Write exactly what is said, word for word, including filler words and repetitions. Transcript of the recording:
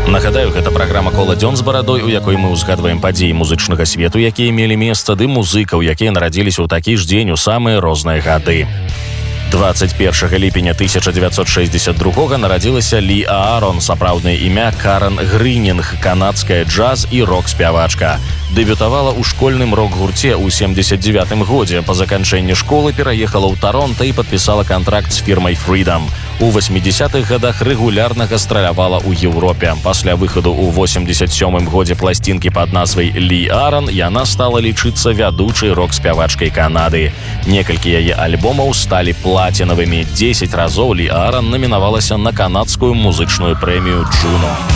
Нагадаю, гэта праграма «Кола дзён з барадой», у якой мы ўзгадваем падзеі музычнага свету, якія мелі месца, ды музыкаў, якія нарадзіліся ў такі ж дзень у самыя розныя гады. двадцать першага ліпеня тысяча дзевяцьсот шэсцьдзесят другога нарадзілася Лі Аарон, сапраўднае імя Карен Грынінг, канадская джаз і рок-спявачка. Дэбютавала ў школьным рок-гурце ў семьдесят девятым годзе. Па заканчэнні школы пераехала ў Таронта і падпісала кантракт з фірмай Freedom. У восьмідзесятых гадах рэгулярна гастралявала ў Еўропе. Пасля выхаду ў восемьдесят сёмым годзе пласцінкі пад назвай Лі Аарон яна стала лічыцца вядучай рок-спявачкай Канады. Некалькі яе альбомаў сталі платінавымі. дзесяць разоў Лі Аарон намінавалася на канадскую музычную прэмію Джуно.